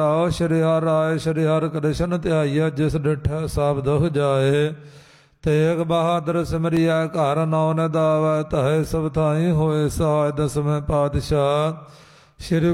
ਆਓ ਸ਼੍ਰੀ ਹਰਿ ਰਾਏ ਸ਼੍ਰੀ ਹਰਿ ਕ੍ਰਿਸ਼ਨ ਧਿਆਈਆ, ਜਿਸ ਡਿਠੈ ਸਭ ਦੁਖ ਜਾਏ। ਤੇਗ ਬਹਾਦਰ ਸਿਮਰਿਆ ਘਰ ਨੌ ਨਿਦਾਵੈ, ਤਹੈ ਸਭ ਥਾਈ ਹੋਏ ਸਹਾਇ। ਦਸਵੇਂ ਪਾਤਸ਼ਾਹ ਸ਼੍ਰੀ